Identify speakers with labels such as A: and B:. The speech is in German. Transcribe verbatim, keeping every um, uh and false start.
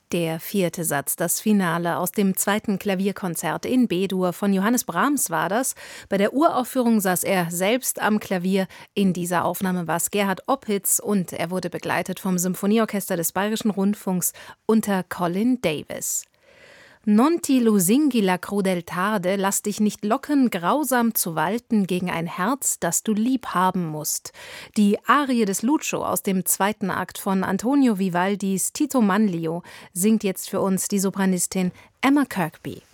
A: Der vierte Satz, das Finale aus dem zweiten Klavierkonzert in B-Dur von Johannes Brahms war das. Bei der Uraufführung saß er selbst am Klavier. In dieser Aufnahme war es Gerhard Opitz und er wurde begleitet vom Symphonieorchester des Bayerischen Rundfunks unter Colin Davis. Non ti lusinghi la crudeltade, lass dich nicht locken, grausam zu walten gegen ein Herz, das du lieb haben musst. Die Arie des Lucio aus dem zweiten Akt von Antonio Vivaldis Tito Manlio singt jetzt für uns die Sopranistin Emma Kirkby.